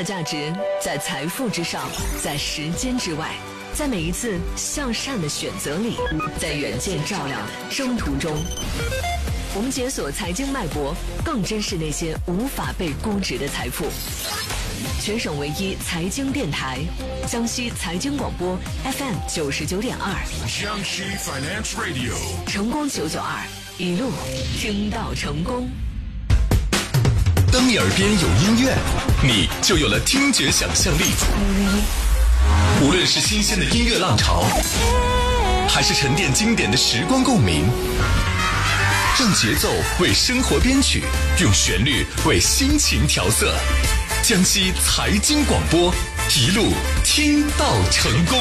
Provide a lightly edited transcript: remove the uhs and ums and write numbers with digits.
的价值在财富之上，在时间之外，在每一次向善的选择里，在远见照亮的征途中。我们解锁财经脉搏，更珍视那些无法被估值的财富。全省唯一财经电台，江西财经广播 FM 99.2， 江西 Finance Radio， 成功992，一路听到成功。 当你耳边有音乐，你就有了听觉想象力。无论是新鲜的音乐浪潮，还是沉淀经典的时光共鸣，让节奏为生活编曲，用旋律为心情调色。江西财经广播，一路听到成功。